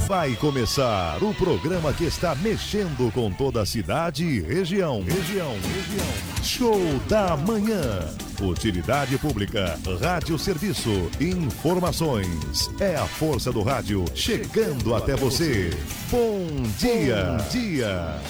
Vai começar o programa que está mexendo com toda a cidade e região. Show da Manhã. Utilidade pública, rádio serviço, informações. É a força do rádio chegando até você. Bom dia.